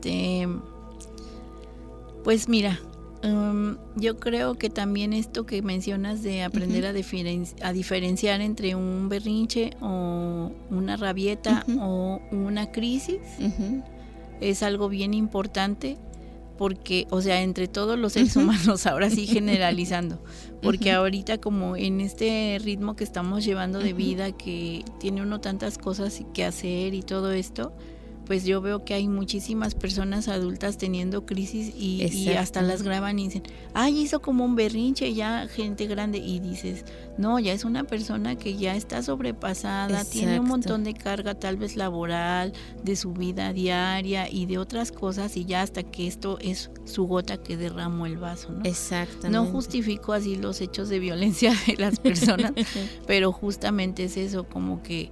Pues mira, yo creo que también esto que mencionas de aprender a diferenciar entre un berrinche o una rabieta o una crisis es algo bien importante, porque, o sea, entre todos los seres humanos, ahora sí generalizando, porque ahorita como en este ritmo que estamos llevando de vida, que tiene uno tantas cosas que hacer y todo esto, pues yo veo que hay muchísimas personas adultas teniendo crisis y hasta las graban y dicen, ay, hizo como un berrinche, ya gente grande, y dices, no, ya es una persona que ya está sobrepasada, tiene un montón de carga tal vez laboral, de su vida diaria y de otras cosas, y ya hasta que esto es su gota que derramó el vaso, ¿no? Exactamente. No justifico así los hechos de violencia de las personas, pero justamente es eso, como que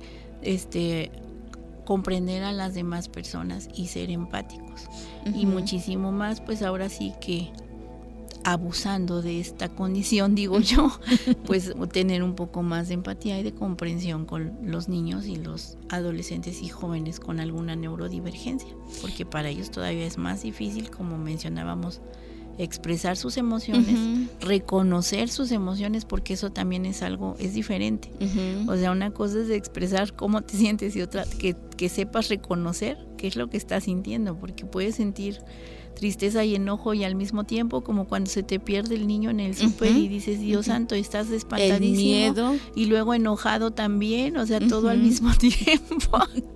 comprender a las demás personas y ser empáticos. Y muchísimo más, pues ahora sí que abusando de esta condición, digo yo, pues tener un poco más de empatía y de comprensión con los niños y los adolescentes y jóvenes con alguna neurodivergencia, porque para ellos todavía es más difícil, como mencionábamos, expresar sus emociones, reconocer sus emociones, porque eso también es algo, es diferente. O sea, una cosa es expresar cómo te sientes y otra que sepas reconocer qué es lo que estás sintiendo, porque puedes sentir tristeza y enojo y al mismo tiempo, como cuando se te pierde el niño en el súper y dices, Dios santo, estás espantadísimo, el miedo, y luego enojado también, o sea, todo al mismo tiempo.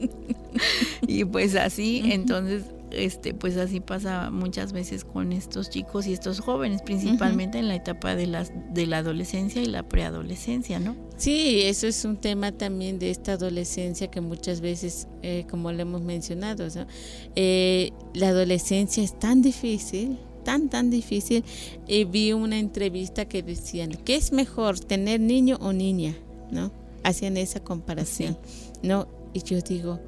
Y pues así, entonces pues así pasa muchas veces con estos chicos y estos jóvenes, principalmente en la etapa de la adolescencia y la preadolescencia, ¿no? Sí, eso es un tema también de esta adolescencia que muchas veces, como lo hemos mencionado, ¿no? La adolescencia es tan difícil, tan difícil. Vi una entrevista que decían, ¿qué es mejor, tener niño o niña? ¿No? Hacían esa comparación, ¿no? Y yo digo,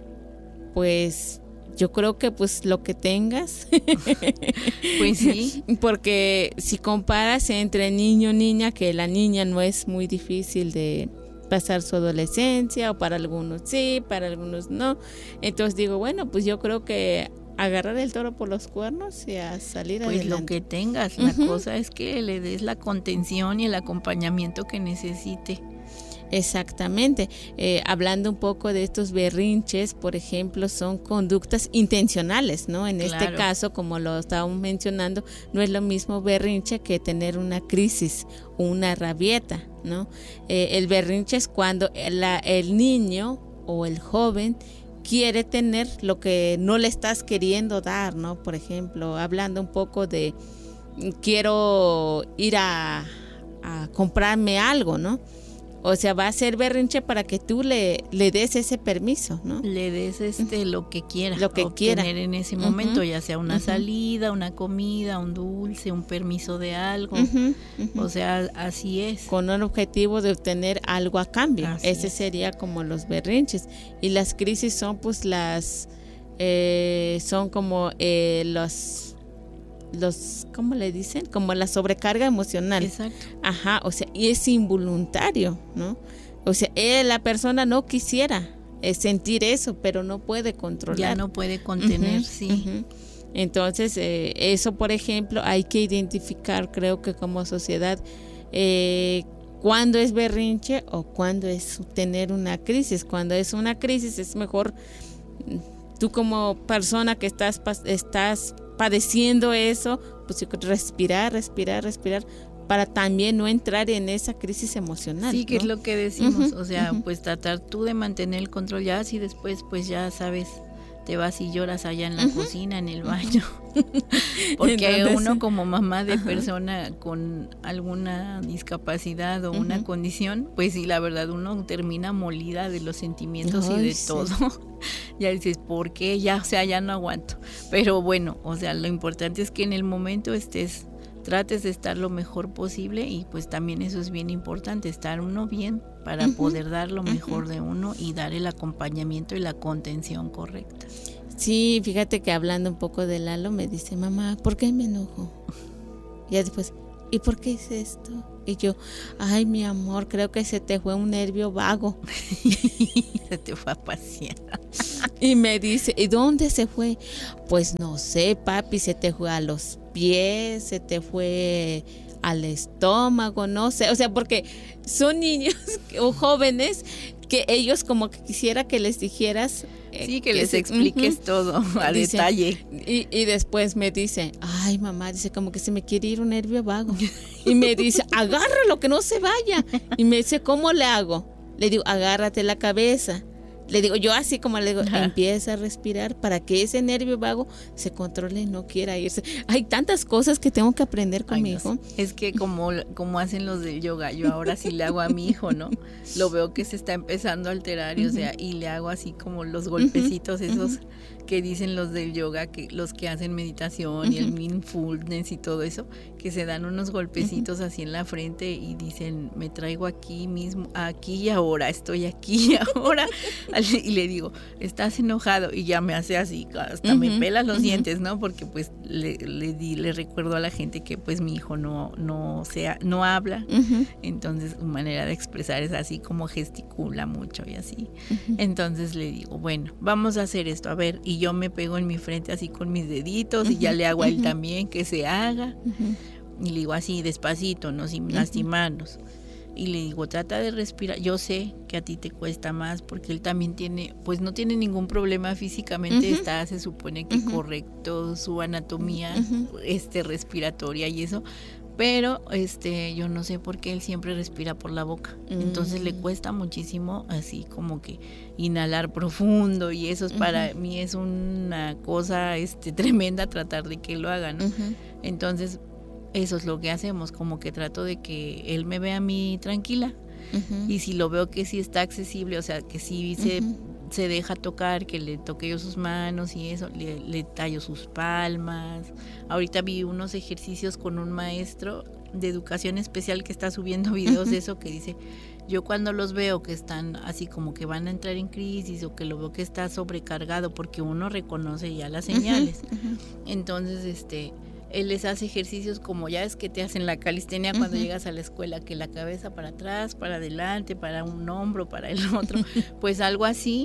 pues yo creo que pues lo que tengas. Pues sí. Porque si comparas entre niño y niña, que la niña no es muy difícil de pasar su adolescencia, o para algunos sí, para algunos no. Entonces digo, bueno, pues yo creo que agarrar el toro por los cuernos y a salir pues adelante. Lo que tengas, la cosa es que le des la contención y el acompañamiento que necesite. Exactamente. Hablando un poco de estos berrinches, por ejemplo, son conductas intencionales, ¿no? En este caso, como lo estábamos mencionando, no es lo mismo berrinche que tener una crisis o una rabieta, ¿no? El berrinche es cuando el niño o el joven quiere tener lo que no le estás queriendo dar, ¿no? Por ejemplo, hablando un poco de quiero ir a comprarme algo, ¿no? O sea, va a ser berrinche para que tú le des ese permiso, ¿no? Le des lo que quiera, lo que obtener quiera en ese momento, ya sea una salida, una comida, un dulce, un permiso de algo. O sea, así es. Con un objetivo de obtener algo a cambio. Así ese es. Sería como los berrinches. Y las crisis son pues son como los ¿cómo le dicen? Como la sobrecarga emocional. Exacto. Ajá, o sea, y es involuntario, ¿no? O sea, la persona no quisiera sentir eso, pero no puede controlar. Ya no puede contener, sí. Entonces, eso, por ejemplo, hay que identificar, creo que como sociedad, cuándo es berrinche o cuándo es tener una crisis. Cuando es una crisis es mejor tú como persona que estás padeciendo eso, pues respirar para también no entrar en esa crisis emocional. Sí, que ¿no? es lo que decimos, o sea, pues tratar tú de mantener el control, ya así después pues ya sabes, te vas y lloras allá en la cocina, en el baño, porque entonces, uno como mamá de persona con alguna discapacidad o una condición, pues sí, la verdad uno termina molida de los sentimientos y de todo. Ya dices, ¿por qué? Ya, o sea, ya no aguanto. Pero bueno, o sea, lo importante es que en el momento trates de estar lo mejor posible, y pues también eso es bien importante, estar uno bien para poder dar lo mejor de uno y dar el acompañamiento y la contención correcta. Sí, fíjate que hablando un poco de Lalo me dice, mamá, ¿por qué me enojo? Y después, ¿y por qué hice esto? Y yo, ay, mi amor, creo que se te fue un nervio vago. Se te fue a pasear. Y me dice, ¿y dónde se fue? Pues no sé, papi, se te fue a los pies, se te fue al estómago, no sé. O sea, porque son niños o jóvenes que ellos como que quisiera que les dijeras. Sí, que les expliques todo a dice, detalle. Y después me dice, ay, mamá, dice, como que se me quiere ir un nervio vago. Y me dice, agárralo, que no se vaya. Y me dice, ¿cómo le hago? Le digo, agárrate la cabeza. Le digo, yo así como le digo, empieza a respirar para que ese nervio vago se controle y no quiera irse. Hay tantas cosas que tengo que aprender con mi hijo. Es que como hacen los del yoga, yo ahora sí le hago a mi hijo, ¿no? Lo veo que se está empezando a alterar y, o sea, y le hago así como los golpecitos esos que dicen los del yoga, que los que hacen meditación y el mindfulness y todo eso, que se dan unos golpecitos así en la frente y dicen, me traigo aquí mismo, aquí y ahora, estoy aquí y ahora. Y le digo, ¿estás enojado? Y ya me hace así, hasta me pela los dientes, ¿no? Porque pues le recuerdo a la gente que pues mi hijo no habla, entonces su manera de expresar es así como gesticula mucho y así. Entonces le digo, bueno, vamos a hacer esto, a ver, y yo me pego en mi frente así con mis deditos y ya le hago a él también que se haga. Y le digo así despacito, no sin lastimarnos. Y le digo, trata de respirar. Yo sé que a ti te cuesta más porque él también pues no tiene ningún problema físicamente, está, se supone que correcto su anatomía respiratoria y eso, pero yo no sé por qué él siempre respira por la boca. Entonces le cuesta muchísimo así como que inhalar profundo y eso es para mí es una cosa tremenda tratar de que lo hagan, ¿no? Entonces eso es lo que hacemos, como que trato de que él me vea a mí tranquila. Y si lo veo que sí está accesible, o sea, que sí se deja tocar, que le toque yo sus manos y eso, le tallo sus palmas. Ahorita vi unos ejercicios con un maestro de educación especial que está subiendo videos de eso, que dice, yo cuando los veo que están así como que van a entrar en crisis o que lo veo que está sobrecargado, porque uno reconoce ya las señales. Entonces, él les hace ejercicios como ya es que te hacen la calistenia cuando llegas a la escuela, que la cabeza para atrás, para adelante, para un hombro, para el otro, pues algo así,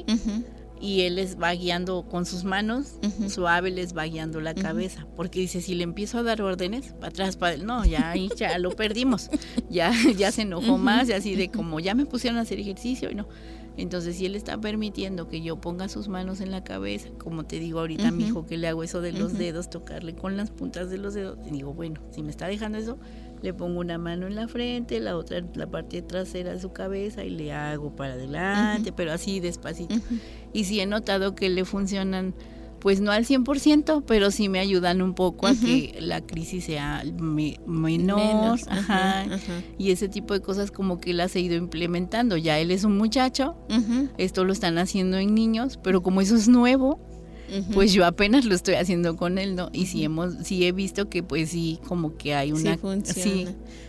y él les va guiando con sus manos, suave les va guiando la cabeza, porque dice, si le empiezo a dar órdenes, para atrás, no, ya lo perdimos, ya se enojó más, y así de como ya me pusieron a hacer ejercicio, y no. Entonces, si él está permitiendo que yo ponga sus manos en la cabeza, como te digo ahorita a mi hijo que le hago eso de los dedos, tocarle con las puntas de los dedos, y digo, bueno, si me está dejando eso, le pongo una mano en la frente, la otra en la parte trasera de su cabeza y le hago para adelante, pero así despacito. Y sí he notado que le funcionan, pues no al 100%, pero sí me ayudan un poco a que la crisis sea menor, y ese tipo de cosas como que las he ido implementando. Ya él es un muchacho, esto lo están haciendo en niños, pero como eso es nuevo, pues yo apenas lo estoy haciendo con él, ¿no? Y sí he visto que pues sí, como que hay una... Sí funciona.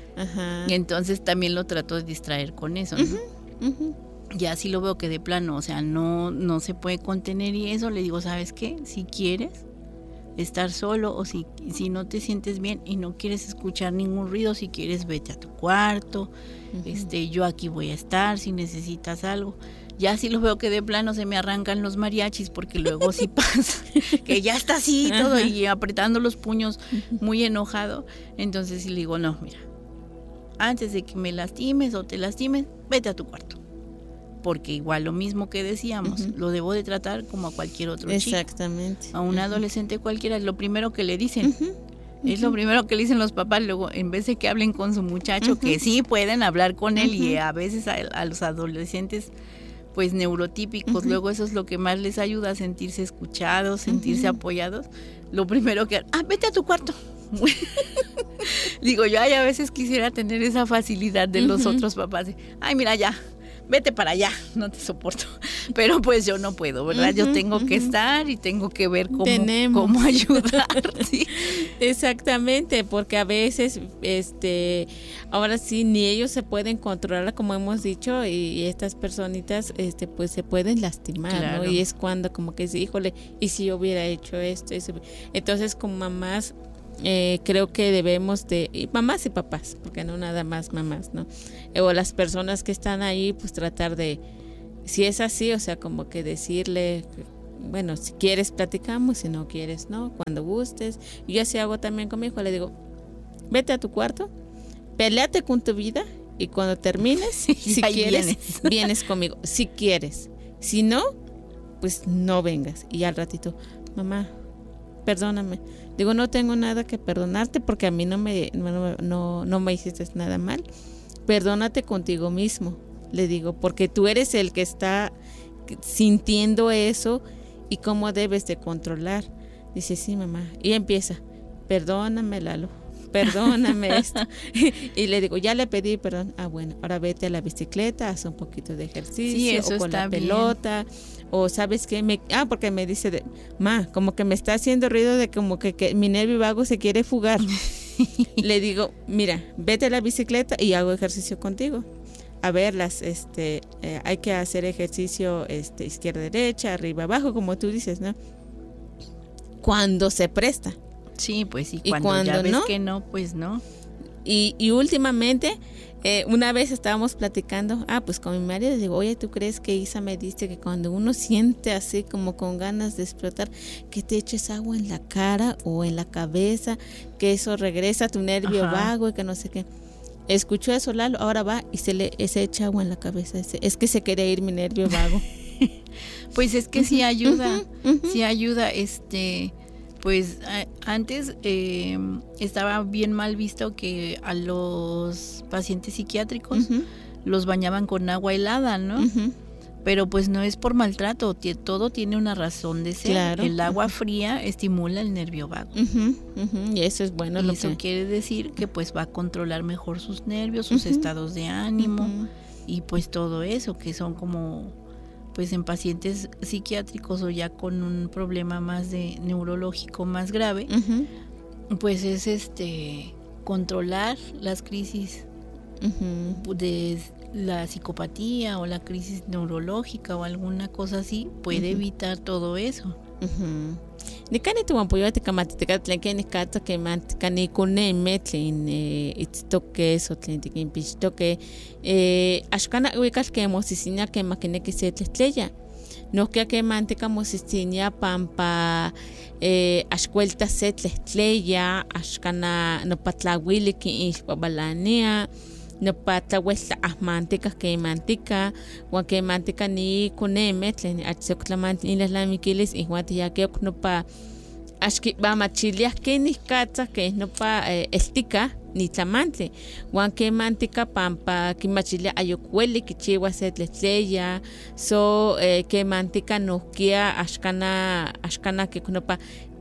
Y entonces también lo trato de distraer con eso, ¿no? Ya si lo veo que de plano, o sea, no se puede contener y eso, le digo, ¿sabes qué? Si quieres estar solo o si no te sientes bien y no quieres escuchar ningún ruido, si quieres vete a tu cuarto, yo aquí voy a estar si necesitas algo. Ya si lo veo que de plano se me arrancan los mariachis, porque luego sí pasa, que ya está así todo y apretando los puños muy enojado, entonces sí le digo, no, mira, antes de que me lastimes o te lastimes, vete a tu cuarto. Porque igual lo mismo que decíamos, lo debo de tratar como a cualquier otro chico. Exactamente. A un adolescente cualquiera, es lo primero que le dicen. Es lo primero que le dicen los papás, luego en vez de que hablen con su muchacho, que sí pueden hablar con él, y a veces a los adolescentes pues neurotípicos, luego eso es lo que más les ayuda a sentirse escuchados, sentirse apoyados. Lo primero que, vete a tu cuarto. Digo, yo a veces quisiera tener esa facilidad de los otros papás, mira ya, vete para allá, no te soporto. Pero pues yo no puedo, ¿verdad? Yo tengo que estar y tengo que ver cómo ayudar. ¿Sí? Exactamente, porque a veces, ahora sí, ni ellos se pueden controlar, como hemos dicho, y estas personitas, pues se pueden lastimar, claro, ¿no? Y es cuando como que dice, híjole, ¿y si yo hubiera hecho esto? Entonces, como mamás, creo que debemos de, y mamás y papás, porque no nada más mamás, ¿no? O las personas que están ahí, pues tratar de, si es así, o sea, como que decirle, bueno, si quieres platicamos, si no quieres, no, cuando gustes. Yo así hago también con mi hijo, le digo, vete a tu cuarto, peleate con tu vida y cuando termines, si quieres, vienes conmigo, si quieres. Si no, pues no vengas. Y al ratito, mamá, perdóname. Digo, no tengo nada que perdonarte porque a mí no me hiciste nada mal. Perdónate contigo mismo, le digo, porque tú eres el que está sintiendo eso y cómo debes de controlar. Dice, sí, mamá. Y empieza, perdóname, Lalo, perdóname esto. Y le digo, ya le pedí perdón. Ah, bueno, ahora vete a la bicicleta, haz un poquito de ejercicio, sí, o con la pelota, o sabes qué, porque me dice, ma, como que me está haciendo ruido de como que mi nervio vago se quiere fugar. Le digo, mira, vete a la bicicleta y hago ejercicio contigo. A ver, hay que hacer ejercicio izquierda-derecha, arriba-abajo, como tú dices, ¿no? Cuando se presta. Sí, pues sí, cuando ya ves que no, pues no. Y últimamente, una vez estábamos platicando, pues con mi marido, digo, oye, ¿tú crees que Isa me dice que cuando uno siente así como con ganas de explotar, que te eches agua en la cara o en la cabeza, que eso regresa a tu nervio vago y que no sé qué? Escuchó eso, Lalo, ahora va y se echa agua en la cabeza. Es que se quiere ir mi nervio vago. Pues es que sí ayuda, sí ayuda, pues antes estaba bien mal visto que a los pacientes psiquiátricos los bañaban con agua helada, ¿no? Pero pues no es por maltrato, todo tiene una razón de ser. Claro. El agua fría estimula el nervio vago. Y eso es bueno. Y eso quiere decir que pues va a controlar mejor sus nervios, sus estados de ánimo y pues todo eso, que son como pues en pacientes psiquiátricos o ya con un problema más de neurológico más grave, pues es controlar las crisis de la psicopatía o la crisis neurológica o alguna cosa así, puede evitar todo eso. Nikani tu apoyo te kamatitika tlen ken nikata que mantikani kuneme tlen itstoke so tlen tikinpixtoke axkana uikal que mosisinia que makineki se tletleya nohkia que mantika mosisinia pampa axkuelta se tletleya axkana nopatlawili kin ixpabalania nopatlawelta ahmantika que mantika wan que mantika ni kuneme tlen achsoklamant inlalamikilis iguati ya que nopa axki bamachilia que nikatza que nopa estika ni tlamantli wan que mantika pampa kimachilia ayokueli kichiwa se tletleya so que mantika nohkia axkana que nopa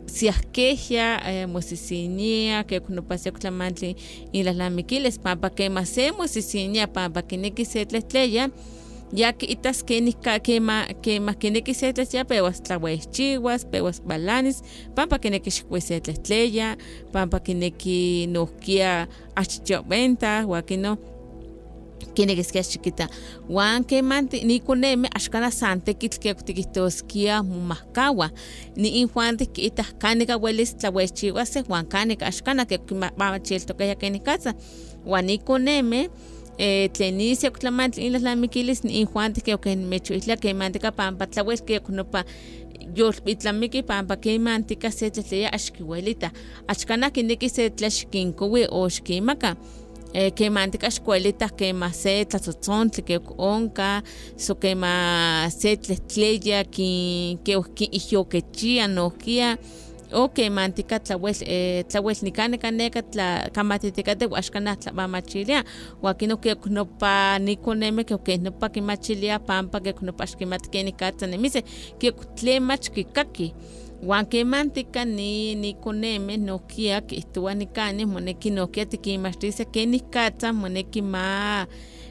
siahkehia mosisinia que kunopaseo tlamantli inlalamikiles pampa que mase mosisinia pampa kineki se tletleya ya que itas que kineki se tletleya pewas tlauehchiwas pewas balanis pampa kineki xikui se tletleya pampa kineki nohkia achichoventa huakino kinekiskia chiquita wan que ni kuneme axkana santekitl que tikitoskia mumahkawa ni injuantes que itas kanika welis tlauehchiwas wan kanika axkana que mamachiltokaya kenikatza wan ni kuneme tlenisia tlamantli inlalamikilis ni injuantes que okenmechoitla que mantika pampa tlauel que nopa yolpitlamiki pampa que mantika se tletleya axkiwelita axkana kineki se tlaxkinkowi o xkimaka que mantika escuelita que más se tlatzontli que onka so que más se tletleya que ihyoquechia nohkia o que mantika tlauel nikaneka tla kamatitikate axkana tlamachilia huakino que nopa nikoneme que nopa kimachilia pampa que nopa axkimat kenikatza nemise que tlemach kikaki wan que mantika ni koneme nohkia que estuwa nikani moneki nohkia tikinmachtia que nikatza moneki ma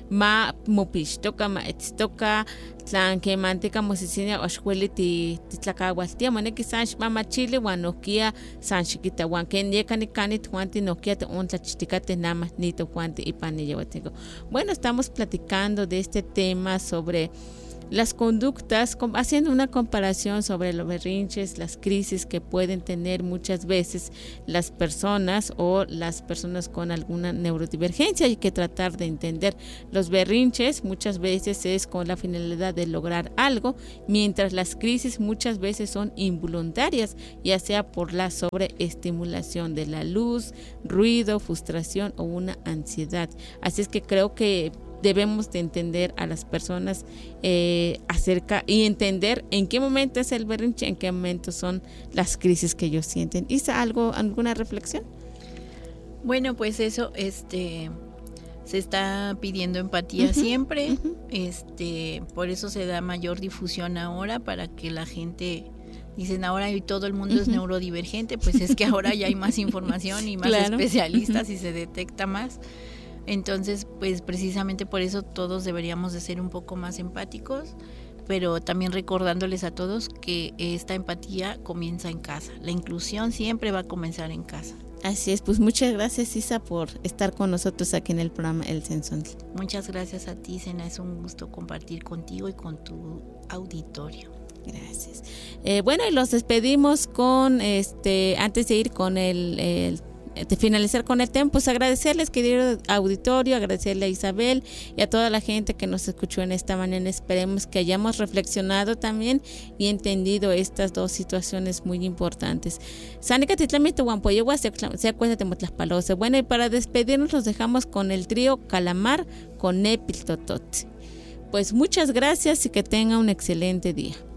mopixtoka ma etztoka tlan que mantika mosisinia axkueli titlakawaltia moneki san xmamachili wan nohkia san xikita wan ken yeka nikani tuanti nohkia ontlachitikate nama nitojuanti ipan niyewatiko. Bueno, estamos platicando de este tema sobre las conductas, haciendo una comparación sobre los berrinches, las crisis que pueden tener muchas veces las personas o las personas con alguna neurodivergencia. Hay que tratar de entender los berrinches muchas veces es con la finalidad de lograr algo, mientras las crisis muchas veces son involuntarias, ya sea por la sobreestimulación de la luz, ruido, frustración o una ansiedad. Así es que creo que debemos de entender a las personas acerca y entender en qué momento es el berrinche, en qué momento son las crisis que ellos sienten. Isa, ¿alguna reflexión? Bueno, pues eso, se está pidiendo empatía siempre, por eso se da mayor difusión ahora, para que la gente, dicen ahora y todo el mundo es neurodivergente, pues es que ahora ya hay más información y más especialistas y se detecta más. Entonces, pues precisamente por eso todos deberíamos de ser un poco más empáticos, pero también recordándoles a todos que esta empatía comienza en casa. La inclusión siempre va a comenzar en casa. Así es, pues muchas gracias, Isa, por estar con nosotros aquí en el programa El Sensontle. Muchas gracias a ti, Sena, es un gusto compartir contigo y con tu auditorio. Gracias. Bueno, y los despedimos con, antes de ir con de finalizar con el tema, pues agradecerles, querido auditorio, agradecerle a Isabel y a toda la gente que nos escuchó en esta mañana. Esperemos que hayamos reflexionado también y entendido estas dos situaciones muy importantes. Bueno, y para despedirnos los dejamos con el trío Calamar con Nepil Totot. Pues muchas gracias y que tenga un excelente día.